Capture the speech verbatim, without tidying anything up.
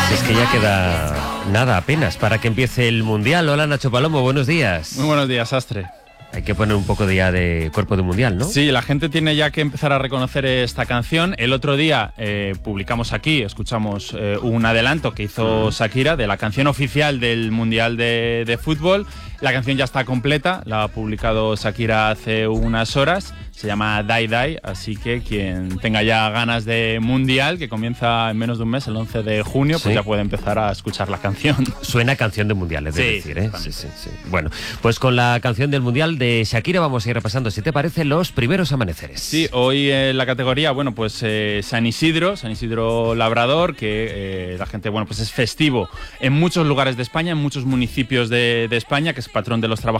Es que ya queda nada apenas para que empiece el Mundial. Hola Nacho Palomo, buenos días. Muy buenos días, Astre. Hay que poner un poco de ya de cuerpo de Mundial, ¿no? Sí, la gente tiene ya que empezar a reconocer esta canción. El otro día eh, publicamos aquí, escuchamos eh, un adelanto que hizo Shakira de la canción oficial del Mundial de, de Fútbol. La canción ya está completa, la ha publicado Shakira hace unas horas. Se llama Die Die, así que quien tenga ya ganas de Mundial, que comienza en menos de un mes, el once de junio, pues ¿sí? Ya puede empezar a escuchar la canción. Suena canción de Mundial, es sí, decir, ¿eh? Sí, sí, sí. Bueno, pues con la canción del Mundial de Shakira vamos a ir repasando, si te parece, los primeros amaneceres. Sí, hoy en la categoría, bueno, pues eh, San Isidro, San Isidro Labrador, que eh, la gente, bueno, pues es festivo en muchos lugares de España, en muchos municipios de, de España, que es patrón de los trabajadores.